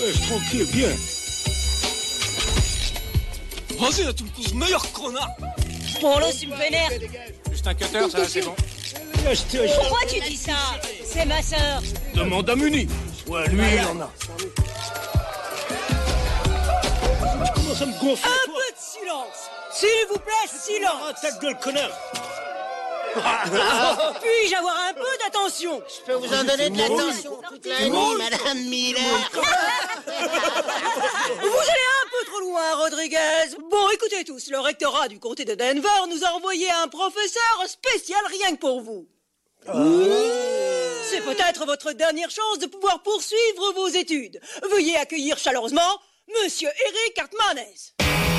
Tranquille, viens. Vas-y, là, tu me pousses meilleur connard. Polo, tu me vénères. Juste un cutter, ça, c'est bon. Pourquoi tu dis ça? C'est ma sœur. Demande à Muni. Ouais, lui, il en a. Tu commences à me gonfler, Un toi. peu de silence. S'il vous plaît, silence. Ah, ta gueule, connard. Puis-je avoir un peu d'attention? Je peux vous en donner de l'attention toute la nuit, Madame Miller. Vous allez un peu trop loin, Rodriguez. Bon, écoutez tous, le rectorat du comté de Denver nous a envoyé un professeur spécial rien que pour vous. C'est peut-être votre dernière chance de pouvoir poursuivre vos études. Veuillez accueillir chaleureusement Monsieur Eric Hartmanès.